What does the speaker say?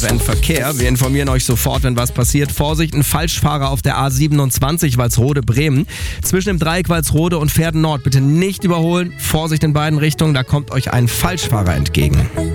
FFN Verkehr. Wir informieren euch sofort, wenn was passiert. Vorsicht, ein Falschfahrer auf der A27 Walsrode-Bremen. Zwischen dem Dreieck Walsrode und Pferden Nord bitte nicht überholen. Vorsicht in beiden Richtungen, da kommt euch ein Falschfahrer entgegen.